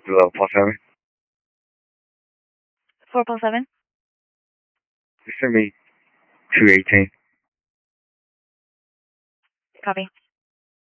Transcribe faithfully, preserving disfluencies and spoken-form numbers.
Hello, plus seven. four plus seven. Just send me two eighteen. Copy.